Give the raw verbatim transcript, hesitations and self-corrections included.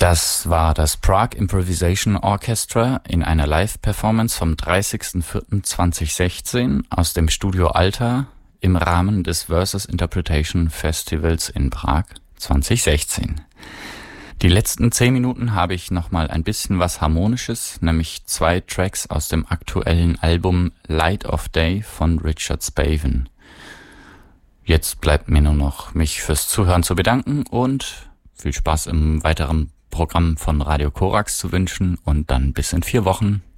Das war das Prague Improvisation Orchestra in einer Live-Performance vom dreißigsten vierten zweitausendsechzehn aus dem Studio Alta im Rahmen des Versus Interpretation Festivals in Prag zweitausendsechzehn. Die letzten zehn Minuten habe ich nochmal ein bisschen was Harmonisches, nämlich zwei Tracks aus dem aktuellen Album Light of Day von Richard Spaven. Jetzt bleibt mir nur noch, mich fürs Zuhören zu bedanken und viel Spaß im weiteren Programm von Radio Korax zu wünschen und dann bis in vier Wochen.